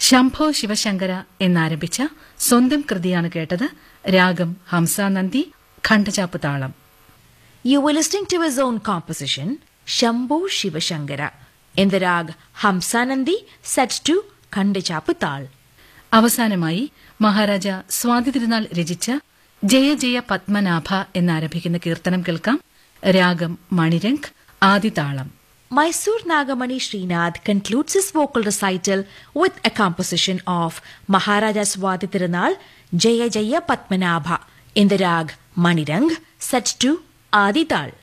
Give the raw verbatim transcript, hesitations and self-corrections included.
ശംഭോ ശിവശങ്കര എന്നാരംഭിച്ച സ്വന്തം കൃതിയാണ് കേട്ടത്. രാഗം ഹംസാനന്ദി, ഖണ്ഡചാപ്പ് താളം. You were listening to his own composition, Shambho Shivashankara, in the rag Hamsanandi, set to Khandachappu Tal. അവസാനമായി മഹാരാജ സ്വാതി തിരുനാൾ രചിച്ച ജയ ജയ പത്മനാഭ എന്നാരംഭിക്കുന്ന കീർത്തനം കേൾക്കാം. രാഗം Manirang, ആദിതാളം. Mysore Nagamani Srinath concludes his vocal recital with a composition of Maharaja Swati Tirunal, Jaya Jaya Padmanabha, in the rag Manirang, set to Adi Tal.